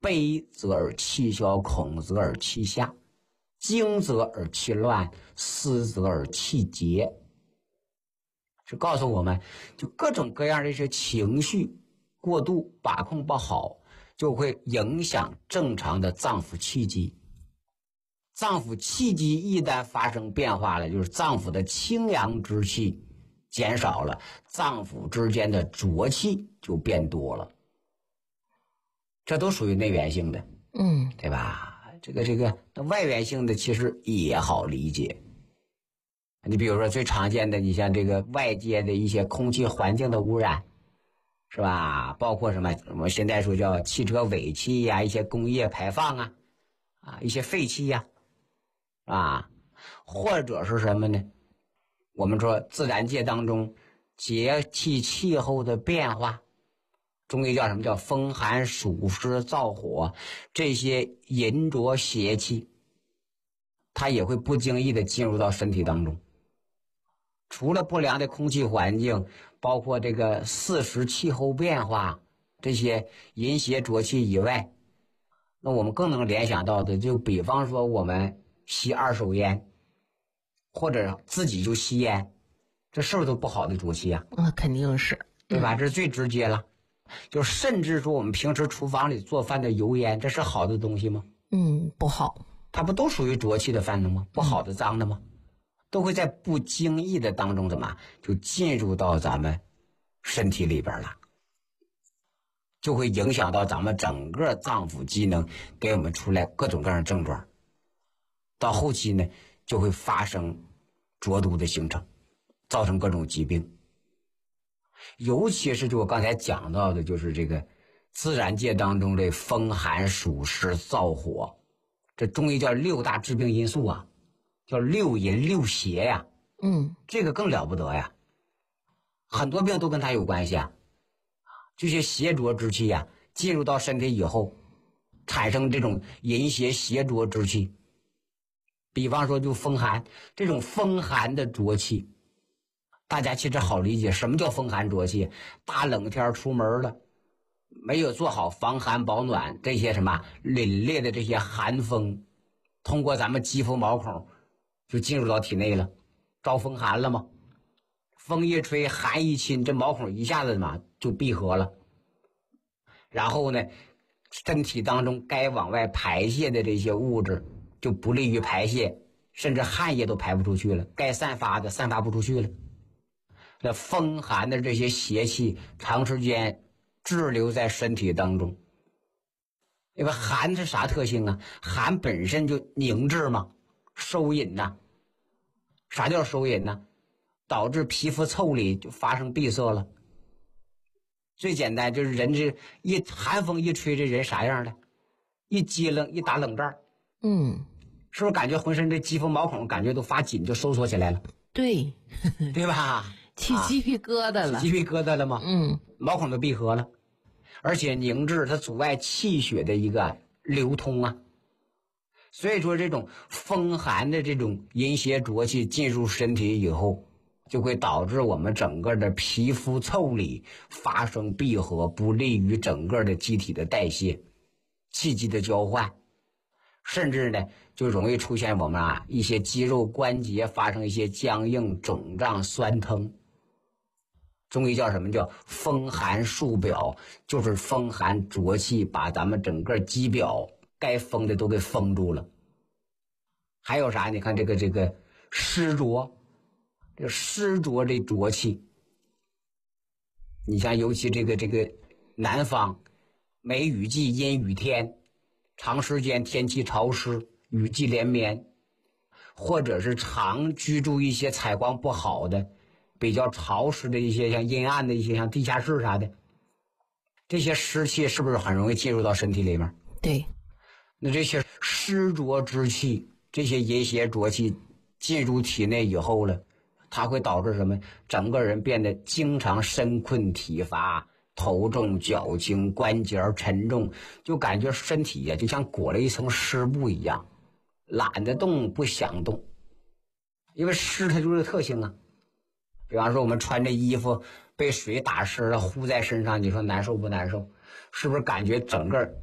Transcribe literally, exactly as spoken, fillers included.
悲则而气消，恐则而气下，惊则而气乱，思则而气结。是告诉我们，就各种各样的一些情绪过度把控不好，就会影响正常的脏腑气机。脏腑气机一旦发生变化了，就是脏腑的清阳之气减少了，脏腑之间的浊气就变多了。这都属于内源性的， 嗯， 对吧？这个这个外源性的其实也好理解。你比如说最常见的，你像这个外界的一些空气环境的污染，是吧？包括什么我们现在说叫汽车尾气呀、啊，一些工业排放啊，啊，一些废气呀、啊，啊，或者是什么呢？我们说自然界当中节气气候的变化，中医叫什么叫风寒暑湿燥火，这些淫浊邪气，它也会不经意的进入到身体当中。除了不良的空气环境，包括这个四时气候变化，这些淫邪浊气以外，那我们更能联想到的，就比方说我们吸二手烟，或者自己就吸烟，这是不是都不好的浊气啊？ 那肯定是， 对吧？这是最直接了。就甚至说我们平时厨房里做饭的油烟，这是好的东西吗？ 嗯，不好。 它不都属于浊气的反应吗？不好的脏的吗？都会在不经意的当中怎么就进入到咱们身体里边了，就会影响到咱们整个脏腑机能，给我们出来各种各样的症状。到后期呢，就会发生浊毒的形成，造成各种疾病。尤其是就我刚才讲到的，就是这个自然界当中的风寒暑湿燥火，这中医叫六大致病因素啊，叫六淫六邪呀、啊， 嗯， 这个更了不得呀，很多病都跟它有关系啊。这些邪浊之气呀、啊，进入到身体以后，产生这种淫邪邪浊之气。比方说就风寒，这种风寒的浊气，大家其实好理解，什么叫风寒浊气？大冷天出门了，没有做好防寒保暖，这些什么凛冽的这些寒风，通过咱们肌肤毛孔就进入到体内了，招风寒了吗？风一吹，寒一侵，这毛孔一下子嘛就闭合了。然后呢，身体当中该往外排泄的这些物质就不利于排泄，甚至汗液都排不出去了，该散发的散发不出去了。那风寒的这些邪气长时间滞留在身体当中，因为寒是啥特性啊？寒本身就凝滞嘛，收引呐、啊。啥叫收引呢？导致皮肤腠理就发生闭塞了。最简单就是人这一寒风一吹，这人啥样的？一激灵，一打冷战， 嗯， 是不是感觉浑身这肌肤毛孔感觉都发紧，就收缩起来了？ 对， 对吧？ 起鸡皮疙瘩了， 起鸡皮疙瘩了吗？ 嗯， 毛孔都闭合了，而且凝滞，它阻碍气血的一个流通啊。所以说这种风寒的这种淫邪浊气进入身体以后，就会导致我们整个的皮肤腠理发生闭合，不利于整个的机体的代谢、气机的交换，甚至呢就容易出现我们啊一些肌肉关节发生一些僵硬、肿胀、酸疼。中医叫什么？叫风寒束表，就是风寒浊气把咱们整个肌表该封的都给封住了。还有啥？你看这个这个湿浊，这湿浊这浊气，你像尤其这个这个南方梅雨季阴雨天，长时间天气潮湿，雨季连绵，或者是常居住一些采光不好的比较潮湿的一些像阴暗的一些像地下室啥的，这些湿气是不是很容易进入到身体里面？ 对， 那这些湿浊之气，这些淫邪浊气进入体内以后了，它会导致什么？整个人变得经常身困体乏，头重脚轻，关节沉重，就感觉身体呀、啊、就像裹了一层湿布一样，懒得动，不想动。因为湿它就是特性啊。比方说我们穿着衣服被水打湿了，糊在身上，你说难受不难受？是不是感觉整个